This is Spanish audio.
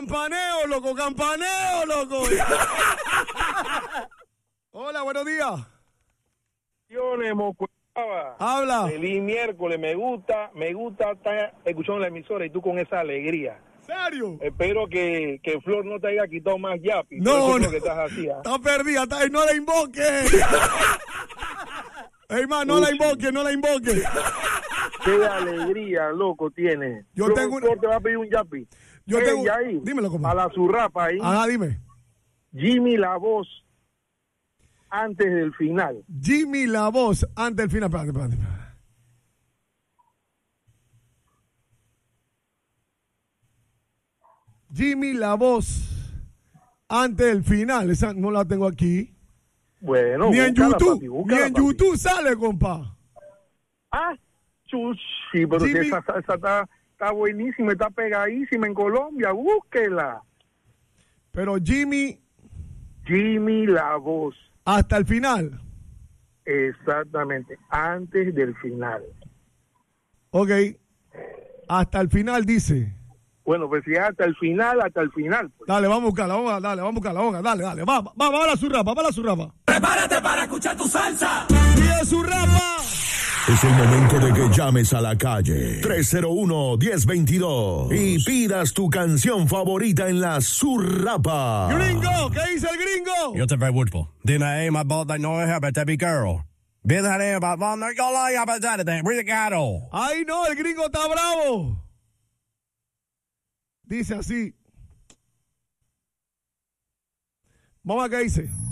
Campaneo, loco, campaneo, loco. Hola, buenos días. Habla. Feliz miércoles, me gusta estar escuchando la emisora y tú con esa alegría. ¿Serio? Espero que Flor no te haya quitado más yapi. No, no. Que estás así, ¿eh? Está perdida, no la invoque. Ey, man, no la invoque. Qué alegría, loco, tiene. Yo tengo Flor te va a pedir un yapi. Ahí, dímelo, compa. A la zurrapa ahí. Ajá, dime. Jimmy La Voz antes del final. Jimmy La Voz antes del final. Espérate. Jimmy La Voz antes del final. Esa no la tengo aquí. Bueno, ni en YouTube. Papi, ni en papi. YouTube sale, compa. Ah, sí, pero Jimmy... esa está buenísima, está pegadísima en Colombia. Búsquela. Pero Jimmy La Voz. hasta el final. Exactamente, antes del final. Ok. Hasta el final dice. Bueno, pues si es hasta el final. Pues. Dale, vamos a buscarla, vamos a buscarla. Dale. Va a la surrapa. Prepárate para escuchar tu salsa. ¡Pide surrapa! Es el momento de que llames a la calle 301-1022 y pidas tu canción favorita en la surrapa. Gringo, ¿qué dice el gringo? Yo te pregunto, dime my bot no es para mi girl. Dime about no yo la ya para te brigado. Ay, no, el gringo está bravo. Dice así. Vamos a qué dice.